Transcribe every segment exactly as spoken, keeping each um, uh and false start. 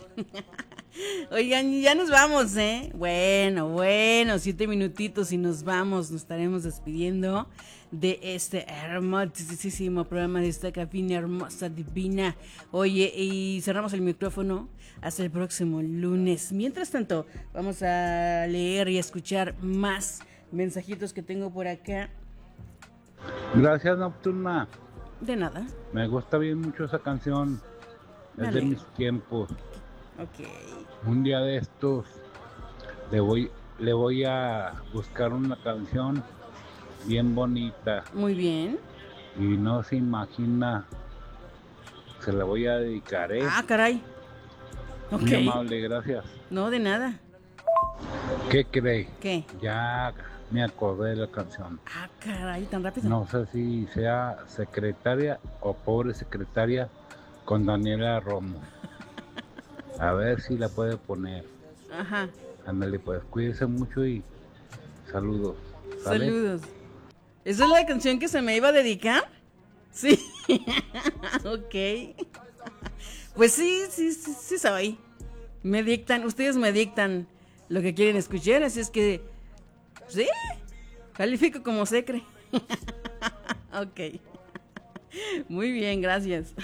Oigan, ya nos vamos, ¿eh? Bueno, bueno, siete minutitos y nos vamos. Nos estaremos despidiendo de este hermosísimo programa de esta cabina hermosa, divina. Oye, y cerramos el micrófono hasta el próximo lunes. Mientras tanto, vamos a leer y a escuchar más mensajitos que tengo por acá. Gracias, Nocturna. De nada. Me gusta bien mucho esa canción. Es Dale. de mis tiempos. Ok. Un día de estos le voy, le voy a buscar una canción bien bonita. Muy bien. Y no se imagina. Se la voy a dedicar, ¿eh? Ah, caray. Ok. Muy amable, gracias. No, de nada. ¿Qué cree? ¿Qué? Ya me acordé de la canción. Ah, caray, tan rápido. No sé si sea Secretaria o Pobre Secretaria con Daniela Romo. A ver si la puede poner. Ajá. Ándale, pues, cuídese mucho y saludos. ¿Sale? Saludos. ¿Esa es la canción que se me iba a dedicar? Sí. Ok. Pues sí, sí, sí, sí soy. Me dictan, ustedes me dictan lo que quieren escuchar, así es que sí, califico como secre. Ok. Muy bien, gracias.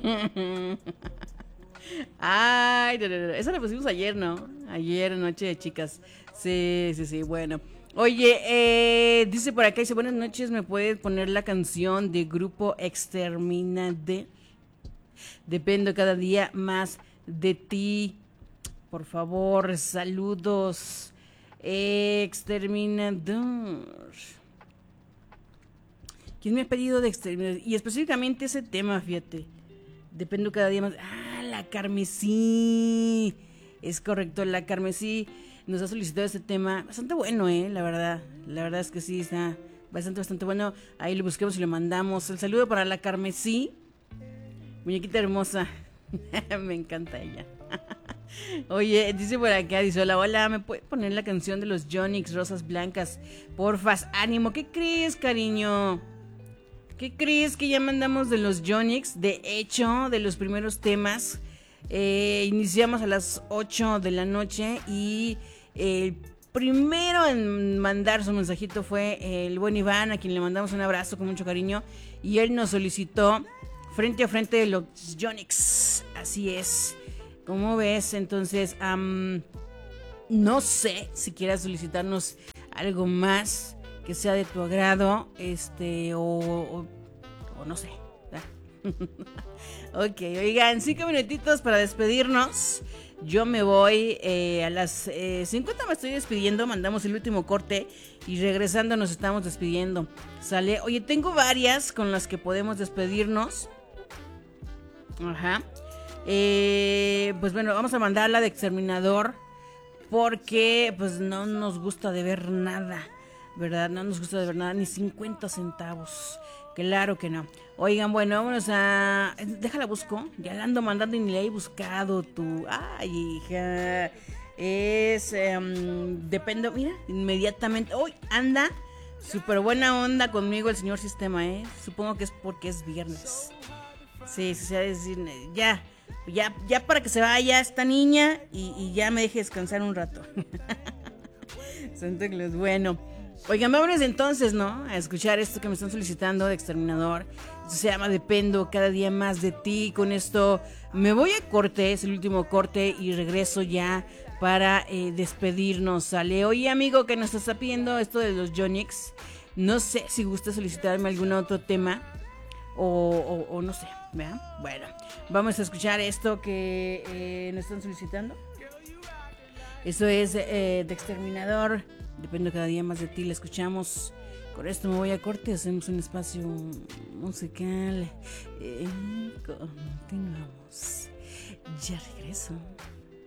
Ay, no, no, no. Esa la pusimos ayer, ¿no? Ayer, noche de chicas. Sí, sí, sí, bueno. Oye, eh, dice por acá, dice, buenas noches, ¿me puedes poner la canción de Grupo Exterminade? Dependo cada día más de ti. Por favor, saludos. Exterminador. ¿Quién me ha pedido de Exterminador? Y específicamente ese tema, fíjate. Dependo cada día más. Ah, la Carmesí. Es correcto, la Carmesí nos ha solicitado este tema. Bastante bueno, eh, la verdad. La verdad es que sí, está bastante, bastante bueno. Ahí lo busquemos y lo mandamos. El saludo para la Carmesí. Muñequita hermosa. Me encanta ella. Oye, dice por acá, dice, hola, hola, ¿me puede poner la canción de los Yonix, Rosas Blancas? Porfas, ánimo, ¿qué crees, cariño? ¿Qué crees que ya mandamos de los Yonix? De hecho, de los primeros temas, eh, iniciamos a las ocho de la noche y el primero en mandar su mensajito fue el buen Iván, a quien le mandamos un abrazo con mucho cariño, y él nos solicitó Frente a Frente de los Yonix. Así es. ¿Cómo ves? Entonces, um, no sé si quieras solicitarnos algo más que sea de tu agrado, este, o, o, o no sé. Ok, oigan, cinco minutitos para despedirnos. Yo me voy eh, a las eh, cincuenta, me estoy despidiendo, mandamos el último corte y regresando nos estamos despidiendo. Sale, oye, tengo varias con las que podemos despedirnos. Ajá. Eh, pues bueno, vamos a mandarla de Exterminador porque pues no nos gusta de ver nada, ¿verdad? No nos gusta de ver nada, ni cincuenta centavos. Claro que no. Oigan, bueno, vámonos a... Déjala busco. Ya la ando mandando y ni la he buscado tú. Ay, hija. Es... Um, dependo... Mira, inmediatamente... Hoy anda súper buena onda conmigo el señor Sistema, ¿eh? Supongo que es porque es viernes. Sí, sí, sí, decir, ya, ya, ya para que se vaya esta niña y, y ya me deje descansar un rato. Santa Claus, bueno. Oigan, vámonos entonces, ¿no? A escuchar esto que me están solicitando de Exterminador. Esto se llama Dependo cada día más de ti. Con esto me voy a corte, es el último corte y regreso ya para eh, despedirnos. Sale, oye amigo que nos está pidiendo esto de los Yonix. No sé si gusta solicitarme algún otro tema o, o, o no sé, ¿verdad? Bueno, vamos a escuchar esto que eh, nos están solicitando. Eso es eh, de Exterminador. Dependo cada día más de ti, la escuchamos. Con esto me voy a corte, hacemos un espacio musical. Eh, continuamos. Ya regreso.